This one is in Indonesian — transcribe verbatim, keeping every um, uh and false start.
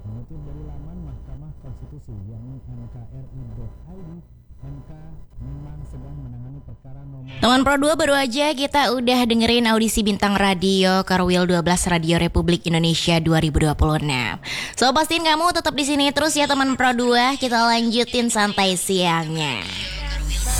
Mengutip dari laman Mahkamah Konstitusi yakni m k r i dot i d, M K memang sedang menangani perkara nomor. Teman Pro dua, baru aja kita udah dengerin audisi bintang radio Korwil dua belas Radio Republik Indonesia dua ribu dua puluh enam. So pastiin kamu tetap di sini terus ya teman Pro dua, kita lanjutin santai siangnya.